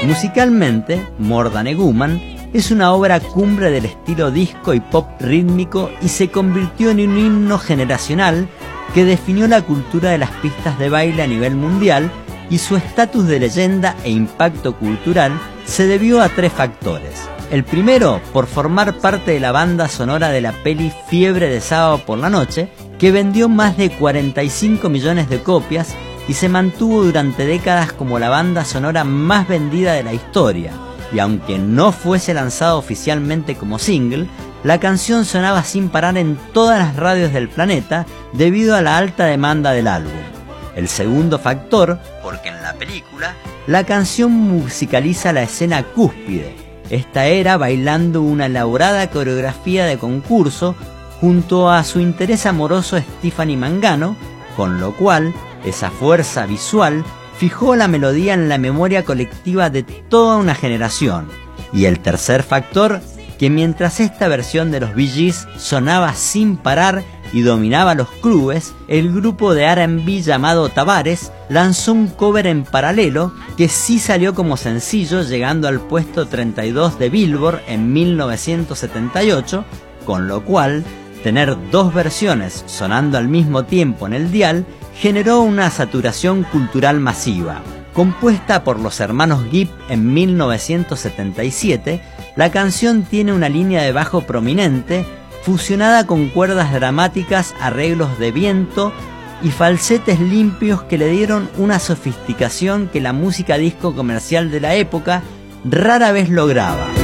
Musicalmente, More Than a Woman es una obra cumbre del estilo disco y pop rítmico y se convirtió en un himno generacional que definió la cultura de las pistas de baile a nivel mundial, y su estatus de leyenda e impacto cultural se debió a 3 factores. El primero, por formar parte de la banda sonora de la peli Fiebre de Sábado por la Noche, que vendió más de 45 millones de copias y se mantuvo durante décadas como la banda sonora más vendida de la historia. Y aunque no fuese lanzado oficialmente como single, la canción sonaba sin parar en todas las radios del planeta debido a la alta demanda del álbum. El segundo factor, porque en la película, la canción musicaliza la escena cúspide. Esta era bailando una elaborada coreografía de concurso junto a su interés amoroso Stephanie Mangano, con lo cual esa fuerza visual fijó la melodía en la memoria colectiva de toda una generación. Y el tercer factor, que mientras esta versión de los Bee Gees sonaba sin parar y dominaba los clubes, el grupo de R&B llamado Tavares lanzó un cover en paralelo que sí salió como sencillo, llegando al puesto 32 de Billboard en 1978, con lo cual tener 2 versiones sonando al mismo tiempo en el dial generó una saturación cultural masiva. Compuesta por los hermanos Gibb en 1977, la canción tiene una línea de bajo prominente, fusionada con cuerdas dramáticas, arreglos de viento y falsetes limpios que le dieron una sofisticación que la música disco comercial de la época rara vez lograba.